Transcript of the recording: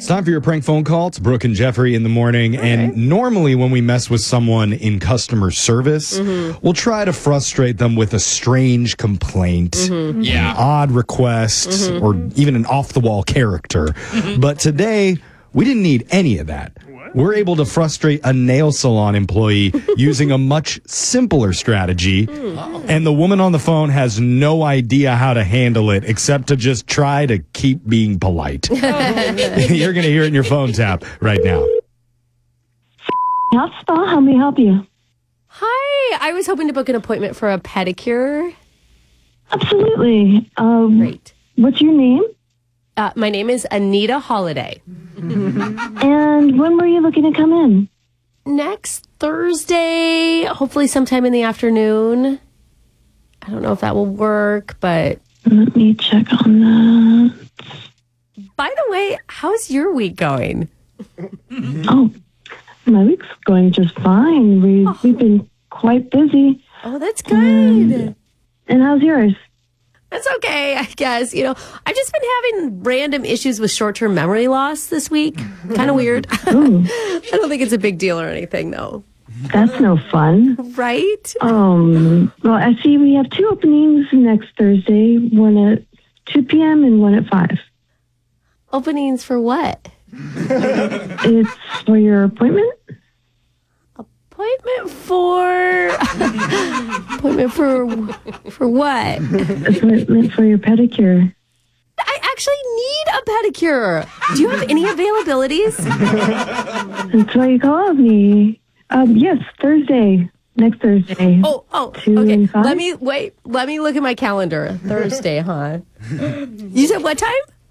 It's time for your prank phone call. It's Brooke and Jeffrey in the morning. Okay. And normally when we mess with someone in customer service, we'll try to frustrate them with a strange complaint, an odd request, or even an off-the-wall character. But today, we didn't need any of that. We're able to frustrate a nail salon employee using a much simpler strategy. And the woman on the phone has no idea how to handle it except to just try to keep being polite. You're going to hear it in your phone tap right now. Health Spa, how may I help you? Hi, I was hoping to book an appointment for a pedicure. Absolutely. Great. What's your name? My name is Anita Holiday. And when were you looking to come in? Next Thursday, hopefully sometime in the afternoon. I don't know if that will work, but... Let me check on that. By the way, how's your week going? Oh, my week's going just fine. We've been quite busy. Oh, that's good. And how's yours? That's okay, I guess. You know, I've just been having random issues with short-term memory loss this week. Kind of weird. I don't think it's a big deal or anything, though. That's no fun. Right? Well, I see we have 2 openings next Thursday, one at 2 p.m. and one at 5. Openings for what? It's for your appointment? Appointment for what? Appointment for your pedicure. I actually need a pedicure. Do you have any availabilities? That's why you called me. Yes, Thursday. Next Thursday. Oh, 2 okay. and 5? Let me look at my calendar. Thursday, huh? You said what time?